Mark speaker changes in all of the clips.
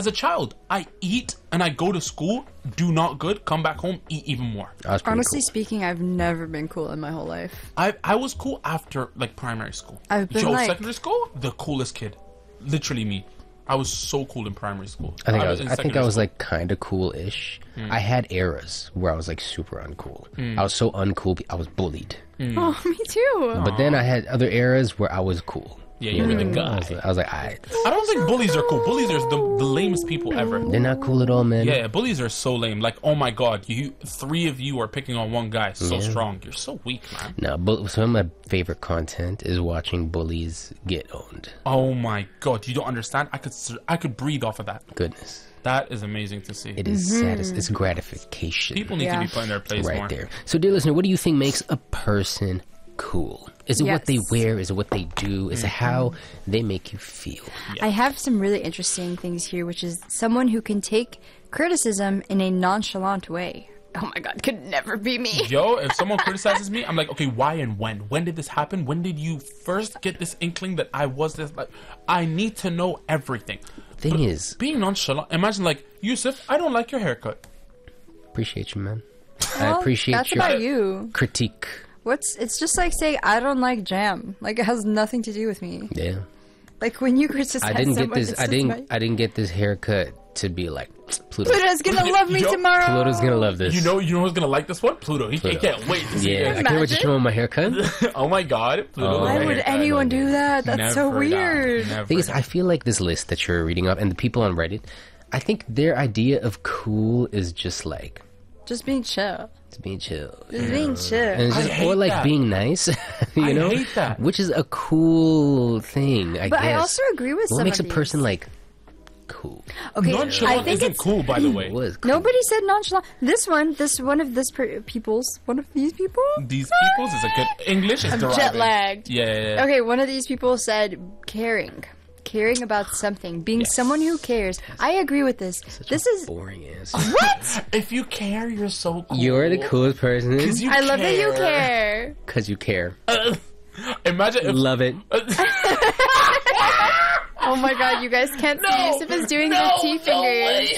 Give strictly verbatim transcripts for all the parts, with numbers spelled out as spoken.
Speaker 1: as a child, I eat and I go to school, do not good, come back home, eat even more.
Speaker 2: Honestly
Speaker 3: cool.
Speaker 2: speaking, I've never been cool in my whole life.
Speaker 1: I I was cool after like primary school.
Speaker 2: I've been
Speaker 1: Yo,
Speaker 2: like-
Speaker 1: secondary school, the coolest kid. Literally me. I was so cool in primary school.
Speaker 3: I think I was.
Speaker 1: in
Speaker 3: I think I
Speaker 1: secondary
Speaker 3: was
Speaker 1: school.
Speaker 3: like kind of cool-ish. I had eras where I was like super uncool. I was so uncool. I was bullied.
Speaker 2: Oh, me too.
Speaker 3: But then I had other eras where I was cool.
Speaker 1: Yeah, you were the
Speaker 3: I
Speaker 1: guy.
Speaker 3: was, I was like, I.
Speaker 1: I don't think bullies are cool. Bullies are the, the lamest people ever.
Speaker 3: They're not cool at all, man.
Speaker 1: Yeah, bullies are so lame. Like, oh my god, you three of you are picking on one guy. So
Speaker 3: Yeah.
Speaker 1: strong. You're so weak, man.
Speaker 3: No, but some of my favorite content is watching bullies get owned.
Speaker 1: Oh my god, you don't understand. I could s- I could breathe off of that.
Speaker 3: Goodness,
Speaker 1: That is amazing to see.
Speaker 3: it is satis- It's gratification.
Speaker 1: People need
Speaker 2: Yeah.
Speaker 1: to be put in their place
Speaker 3: right
Speaker 1: more.
Speaker 3: there. So, dear listener, what do you think makes a person cool? Is it what they
Speaker 2: Yes.
Speaker 3: wear? Is it what they do? Is it how they make you feel?
Speaker 2: I have some really interesting things here, which is someone who can take criticism in a nonchalant way. Oh my god, could never be me.
Speaker 1: Yo, if someone criticizes me, I'm like, okay, why and when? When did this happen? When did you first get this inkling that I was this? Like, I need to know everything.
Speaker 3: Thing
Speaker 1: But
Speaker 3: is,
Speaker 1: being nonchalant. Imagine like, Yusuf, I don't like your haircut.
Speaker 3: appreciate you, man. I
Speaker 2: Well,
Speaker 3: appreciate
Speaker 2: that's
Speaker 3: your
Speaker 2: about you.
Speaker 3: critique.
Speaker 2: What's it's just like saying I don't like jam. Like it has nothing to do with me.
Speaker 3: Yeah,
Speaker 2: Like when you criticize
Speaker 3: I didn't get
Speaker 2: someone,
Speaker 3: this.
Speaker 2: it's
Speaker 3: I
Speaker 2: just
Speaker 3: didn't.
Speaker 2: my-
Speaker 3: I didn't get this haircut to be like Pluto.
Speaker 2: Pluto's gonna love me
Speaker 1: Yo,
Speaker 2: tomorrow.
Speaker 3: Pluto's gonna love this.
Speaker 1: You know, you know who's gonna like this one? Pluto. He, he
Speaker 3: Pluto.
Speaker 1: can't wait to see
Speaker 3: Yeah, I
Speaker 1: this.
Speaker 3: can't wait to
Speaker 2: Imagine.
Speaker 3: show him my haircut.
Speaker 1: Oh my god, Pluto.
Speaker 3: Oh.
Speaker 2: Why
Speaker 3: my
Speaker 2: would
Speaker 1: haircut.
Speaker 2: anyone do that? That's so
Speaker 1: Never
Speaker 2: weird.
Speaker 1: done. Never
Speaker 3: Thing is,
Speaker 1: done.
Speaker 3: I feel like this list that you're reading up and the people on Reddit, I think their idea of cool is just like
Speaker 2: Just being chill.
Speaker 3: just being chill.
Speaker 2: Just being
Speaker 3: And
Speaker 2: chill.
Speaker 3: it's
Speaker 1: I
Speaker 3: just,
Speaker 1: hate
Speaker 3: or like
Speaker 1: that.
Speaker 3: being nice, you
Speaker 1: I
Speaker 3: know,
Speaker 1: hate that.
Speaker 3: which is a cool thing. I
Speaker 2: But
Speaker 3: guess.
Speaker 2: I also agree with
Speaker 3: what
Speaker 2: some
Speaker 3: makes
Speaker 2: of
Speaker 3: a person
Speaker 2: these.
Speaker 3: like cool.
Speaker 2: Okay,
Speaker 1: Nonchalant
Speaker 2: I think
Speaker 1: isn't
Speaker 2: it's
Speaker 1: cool, by the way.
Speaker 3: It was cool.
Speaker 2: nobody said nonchalant. This one, this one of this per- people's, one of these people.
Speaker 1: These people's is a good English is
Speaker 2: I'm
Speaker 1: deriving.
Speaker 2: jet lagged.
Speaker 1: Yeah, yeah, yeah.
Speaker 2: Okay, one of these people said caring. Caring about something, being
Speaker 1: Yes.
Speaker 2: someone who cares. I agree with this. This is
Speaker 3: boring answer.
Speaker 2: what
Speaker 1: If you care, you're so cool.
Speaker 3: You're the coolest person
Speaker 1: 'Cause you
Speaker 2: I love that you
Speaker 1: care.
Speaker 2: care.
Speaker 3: because you care.
Speaker 1: Imagine if
Speaker 3: Love it.
Speaker 2: Oh my god, you guys can't see. Yusuf is doing the T fingers.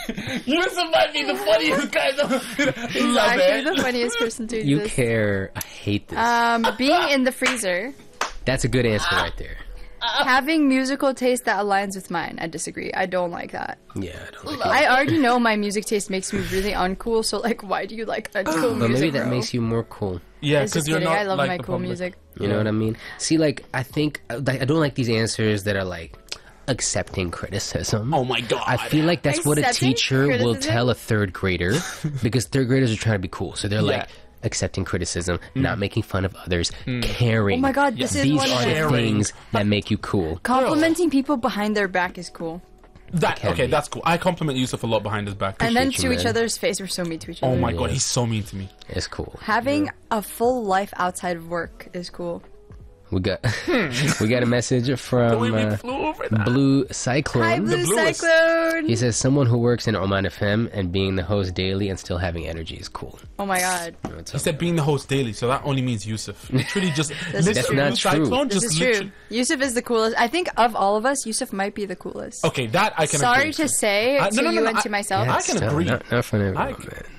Speaker 1: Yusuf might be the funniest guy.
Speaker 2: He's
Speaker 1: Love
Speaker 2: actually
Speaker 1: it.
Speaker 2: the funniest person doing
Speaker 3: You
Speaker 2: this.
Speaker 3: care. I hate this.
Speaker 2: Um, being in the freezer,
Speaker 3: That's a good answer right there.
Speaker 2: having musical taste that aligns with mine. I disagree. I don't like that.
Speaker 3: Yeah, I don't like it.
Speaker 2: I already know my music taste makes me really uncool. So like, why do you like uncool
Speaker 3: But
Speaker 2: music?
Speaker 3: maybe that
Speaker 2: bro?
Speaker 3: makes you more cool.
Speaker 1: Yeah,
Speaker 2: It's
Speaker 1: because
Speaker 2: just
Speaker 1: you're
Speaker 2: kidding.
Speaker 1: not
Speaker 2: I love
Speaker 1: like
Speaker 2: my
Speaker 1: the
Speaker 2: cool
Speaker 1: public.
Speaker 2: music.
Speaker 3: You know what I mean? See, like, I think, like, I don't like these answers that are like accepting criticism.
Speaker 1: Oh my god.
Speaker 3: I feel like that's what a
Speaker 2: Accepting
Speaker 3: teacher will
Speaker 2: criticism?
Speaker 3: tell a third grader because third graders are trying to be cool. So they're
Speaker 1: Yeah.
Speaker 3: like accepting criticism, not making fun of others, caring.
Speaker 2: Oh my god, this is
Speaker 3: These
Speaker 2: one of
Speaker 3: are
Speaker 2: the
Speaker 3: the
Speaker 1: Caring.
Speaker 3: things that make you cool.
Speaker 2: complimenting people behind their back is cool.
Speaker 1: that
Speaker 3: can
Speaker 1: okay,
Speaker 3: be.
Speaker 1: then I compliment Yusuf a lot behind his back.
Speaker 2: And then
Speaker 3: Appreciate
Speaker 2: to
Speaker 3: you,
Speaker 2: each
Speaker 3: man.
Speaker 2: other's face, we're so mean to each other.
Speaker 1: Oh my
Speaker 3: Yeah.
Speaker 1: god, he's so mean to me.
Speaker 3: It's cool.
Speaker 2: Having a full life outside of work is cool.
Speaker 3: We got we got a message from
Speaker 1: we
Speaker 3: uh,
Speaker 1: flew over that.
Speaker 3: Blue Cyclone.
Speaker 2: Hi, Blue
Speaker 1: bluest.
Speaker 2: Cyclone!
Speaker 3: He says someone who works in Oman F M and being the host daily and still having energy is cool.
Speaker 2: Oh my god.
Speaker 3: What's
Speaker 1: He
Speaker 3: up?
Speaker 1: said being the host daily, so that only means Yusuf. Literally just
Speaker 2: This is
Speaker 1: literally
Speaker 2: true.
Speaker 3: That's not
Speaker 1: Blue
Speaker 3: true.
Speaker 1: Cyclone,
Speaker 2: This
Speaker 1: just
Speaker 2: is true.
Speaker 1: literally-
Speaker 2: Yusuf is the coolest. I think of all of us, Yusuf might be the coolest.
Speaker 1: Okay, that I can
Speaker 2: Sorry
Speaker 1: agree
Speaker 2: to
Speaker 1: to.
Speaker 2: say
Speaker 1: I-
Speaker 2: to
Speaker 1: no, no, no,
Speaker 2: you
Speaker 1: no,
Speaker 2: and
Speaker 1: I-
Speaker 2: to myself.
Speaker 1: I can
Speaker 3: Still,
Speaker 1: agree.
Speaker 3: Not, not for everyone,
Speaker 1: I-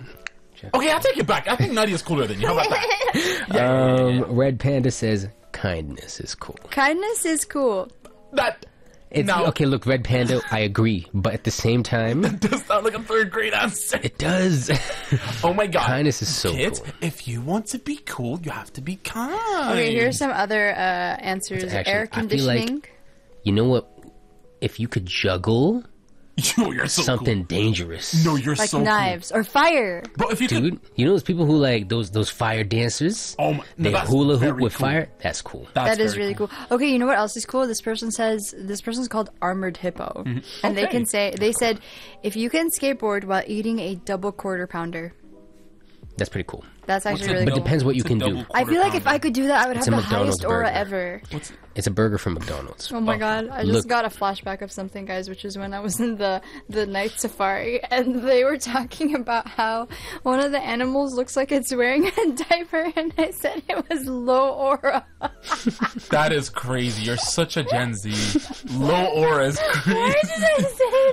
Speaker 3: man.
Speaker 1: Okay, I'll take it back. I think Nadia's cooler than you. How about that?
Speaker 3: Um, Red Panda says kindness is cool.
Speaker 2: Kindness is cool.
Speaker 1: That
Speaker 3: It's,
Speaker 1: now
Speaker 3: okay, look, Red Panda, I agree, but at the same time,
Speaker 1: does sound like a third grade answer.
Speaker 3: it does.
Speaker 1: Oh my god.
Speaker 3: Kindness is so
Speaker 1: Kids,
Speaker 3: cool.
Speaker 1: if you want to be cool, you have to be kind.
Speaker 2: Okay, here's some other uh, answers.
Speaker 3: Actually,
Speaker 2: Air
Speaker 3: I feel like-
Speaker 2: conditioning.
Speaker 3: You know what? If you could juggle
Speaker 1: Yo, you're so
Speaker 3: something
Speaker 1: cool.
Speaker 3: dangerous,
Speaker 1: No, you're
Speaker 2: like
Speaker 1: so
Speaker 2: knives or fire.
Speaker 1: cool. Bro, if you
Speaker 3: dude,
Speaker 1: could,
Speaker 3: you know those people who like those those fire dancers?
Speaker 1: oh my, no,
Speaker 3: They
Speaker 1: that's
Speaker 3: hula hoop
Speaker 1: very
Speaker 3: with
Speaker 1: cool.
Speaker 3: fire. That's cool.
Speaker 1: That's
Speaker 2: That is
Speaker 1: very
Speaker 2: really cool. Okay, you know what else is cool? This person says this person's called Armored Hippo, and they
Speaker 1: Okay.
Speaker 2: can say they said if you can skateboard while eating a double quarter pounder,
Speaker 3: That's pretty cool.
Speaker 2: that's actually
Speaker 1: What's a
Speaker 2: really
Speaker 3: But
Speaker 2: cool.
Speaker 3: depends what you
Speaker 1: It's a
Speaker 3: can do.
Speaker 1: double
Speaker 2: I feel like if
Speaker 1: quarter
Speaker 2: I could do that, I would
Speaker 3: It's
Speaker 2: have
Speaker 3: a
Speaker 2: the
Speaker 3: McDonald's
Speaker 2: highest aura
Speaker 3: burger.
Speaker 2: ever.
Speaker 1: What's,
Speaker 3: It's a burger from McDonald's.
Speaker 2: Oh my
Speaker 1: Oh.
Speaker 2: god, I just
Speaker 3: Look.
Speaker 2: got a flashback of something, guys, which is when I was in the, the night safari and they were talking about how one of the animals looks like it's wearing a diaper and I said it was low aura.
Speaker 1: that is crazy. You're such a Gen Z. Low aura is crazy.
Speaker 2: Why did I say